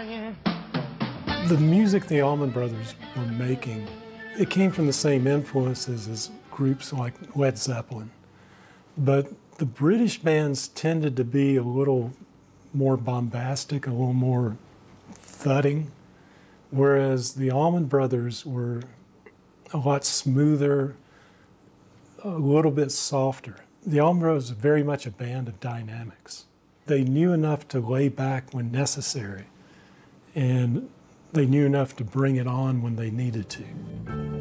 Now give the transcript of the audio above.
The music the Allman Brothers were making, it came from the same influences as groups like Led Zeppelin. But the British bands tended to be a little more bombastic, a little more thudding, whereas the Allman Brothers were a lot smoother, a little bit softer. The Allman Brothers was very much a band of dynamics. They knew enough to lay back when necessary, and they knew enough to bring it on when they needed to.